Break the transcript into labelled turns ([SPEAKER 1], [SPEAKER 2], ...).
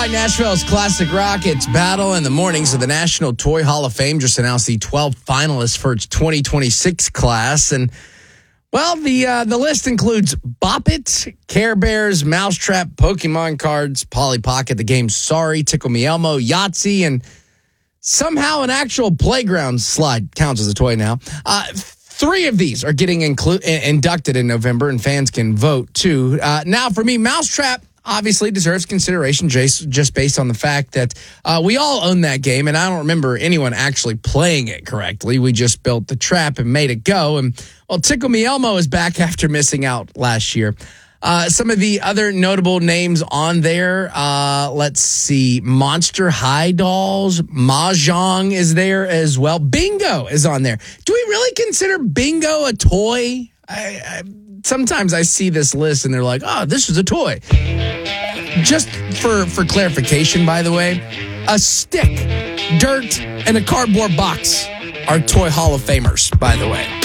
[SPEAKER 1] right, Nashville's classic rock. It's battle in the mornings of the National Toy Hall of Fame just announced the 12 finalists for its 2026 class. And, well, the list includes Bop It, Care Bears, Mousetrap, Pokemon cards, Polly Pocket, the game Sorry, Tickle Me Elmo, Yahtzee, and somehow an actual playground slide counts as a toy now. 3 of these are getting inducted in November, and fans can vote, too. Now, for me, Mousetrap obviously deserves consideration just based on the fact that we all own that game, and I don't remember anyone actually playing it correctly. We just built the trap and made it go. And, well, Tickle Me Elmo is back after missing out last year. Some of the other notable names on there, let's see, Monster High Dolls, Mahjong is there as well. Bingo is on there. Do we really consider Bingo a toy? Sometimes I see this list and they're like, oh, this is a toy. Just for clarification, by the way, a stick, dirt, and a cardboard box are Toy Hall of Famers, by the way.